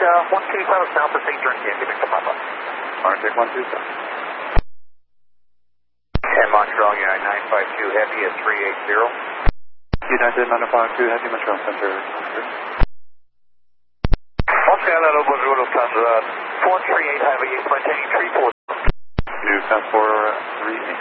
127 south of St. John Candy, Victor Papa. Arctic 127. 10 Montreal, United 952 Heavy at 380. United 952 Heavy, Montreal Center. Montreal, Bonjour, Lufthansa 438 Heavy, maintaining 34. Lufthansa 438.